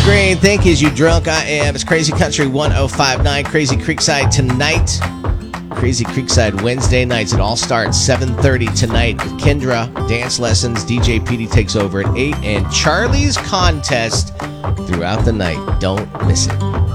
Green, think is you drunk? I am. It's Crazy Country 105.9, Crazy Creekside tonight. Crazy Creekside Wednesday nights. It all starts 7:30 tonight with Kendra, dance lessons, DJ PD takes over at 8, and Charlie's contest throughout the night. Don't miss it.